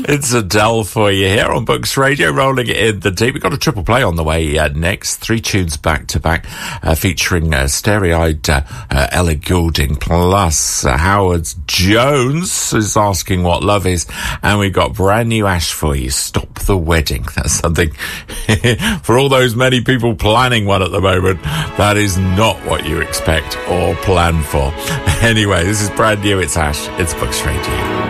It's Adele for you here on Books Radio, rolling it in the deep. We've got a triple play on the way next. 3 tunes back to back, featuring starry-eyed Ellie Goulding, plus Howard Jones is asking what love is, and we've got brand new Ash for you, Stop the Wedding. That's something for all those many people planning one at the moment. That is not what you expect or plan for. Anyway, this is brand new. It's Ash. It's Books Radio.